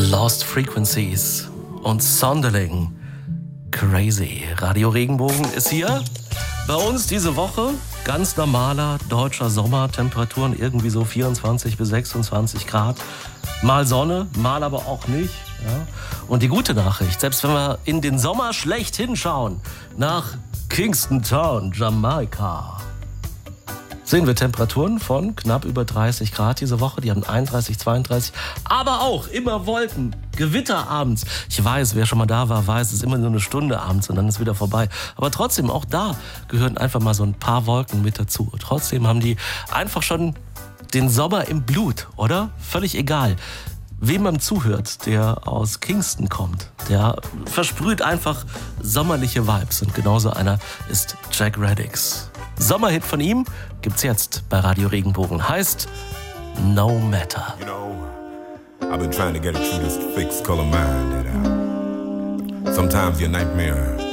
Lost Frequencies und Sonderling. Crazy. Radio Regenbogen ist hier. Bei uns diese Woche ganz normaler deutscher Sommer. Temperaturen irgendwie so 24 bis 26 Grad. Mal Sonne, mal aber auch nicht. Ja. Und die gute Nachricht, selbst wenn wir in den Sommer schlecht hinschauen, nach Kingston Town, Jamaika, sehen wir Temperaturen von knapp über 30 Grad diese Woche. Die haben 31, 32, aber auch immer Wolken, Gewitter abends. Ich weiß, wer schon mal da war, weiß, es ist immer nur eine Stunde abends und dann ist wieder vorbei. Aber trotzdem, auch da gehören einfach mal so ein paar Wolken mit dazu. Trotzdem haben die einfach schon den Sommer im Blut, oder? Völlig egal. Wem man zuhört, der aus Kingston kommt, der versprüht einfach sommerliche Vibes. Und genauso einer ist Jack Reddix. Sommerhit von ihm gibt's jetzt bei Radio Regenbogen. Heißt No Matter. You know, I've been trying to get a true this fixed color mind that sometimes your nightmare